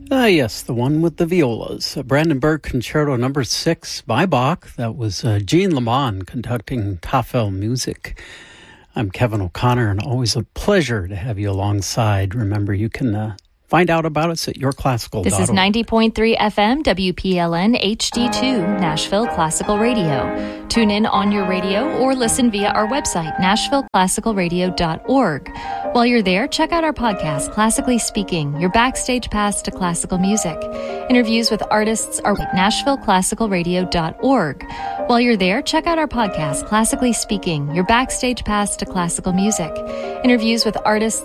Yes, the one with the violas. Brandenburg Concerto Number 6 by Bach. That was Jean Lamont conducting Tafel music. I'm Kevin O'Connor, and always a pleasure to have you alongside. Remember, you can find out about us at yourclassical.org. This is 90.3 FM, WPLN HD2, Nashville Classical Radio. Tune in on your radio or listen via our website, nashvilleclassicalradio.org. While you're there, check out our podcast, Classically Speaking, your backstage pass to classical music. Interviews with artists are at nashvilleclassicalradio.org. While you're there, check out our podcast, Classically Speaking, your backstage pass to classical music. Interviews with artists